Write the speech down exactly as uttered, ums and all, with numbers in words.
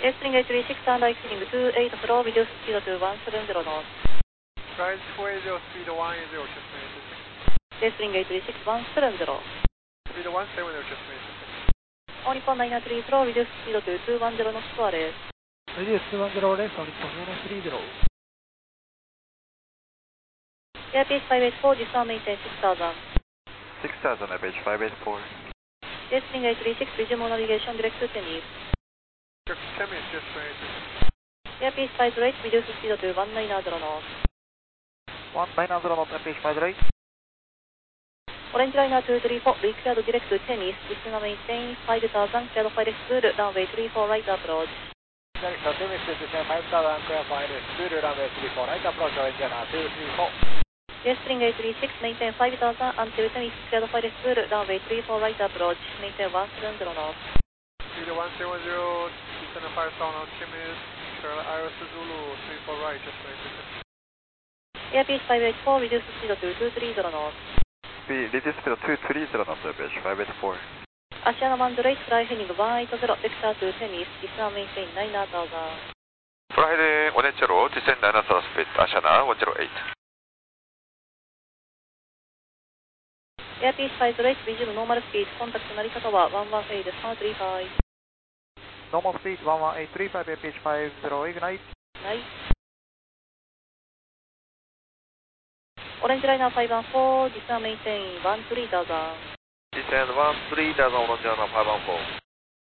Jetstream eight three six, turn right heading two eight, slow, reduce speed to one seven zero knots. Right four eighty, speed one eighty, Jetstream eight three six, one seven zero. Speed one seven zero, On Nippon nine three, slow, reduce speed to two one zero knots, squareです。 Reduce two one zero left on Nippon nine three zero. Airpiece five eight four, discount maintain six thousand. six thousand, F H five eight four. Jetstream eight three six, resume navigation, direct to Tennis. ten minutes, just right. Airpiece five eight, reduce speed to one nine zero knots. one nine zero knots, F H five eight. Orange liner two three four, required direct to Tennis, discount maintain five thousand, cleared fire school, runway three four right approach. Direct to Tennis, decision five thousand, clear fire school, runway three four right approach, orange liner two three four. Jetstream eight three six, maintain five thousand, until Tennis, cleared fire school, runway three four right approach, maintain one seven zero knots. Speed one seven zero, descend five thousand, ten minutes, turn Iris Zulu three four right, just right. Airpiece five eight four, reduce speed to two three zero knots. Speed, reduce speed to two three zero knots, F H five eight four. Asiana one zero eight, fly heading one eight zero, vector to Tennis, discount maintain nine thousand. Fly heading one eight zero, descend nine thousand feet, Asiana one zero eight. Airpiece five eight, resume normal speed, contact 成方はone one eight three five. Normal speed one one eight three five, F H five zero, ignite. Nice. Orange liner five one four, discount maintain one three thousand. Descend one three thousand, Orange Liner five one four.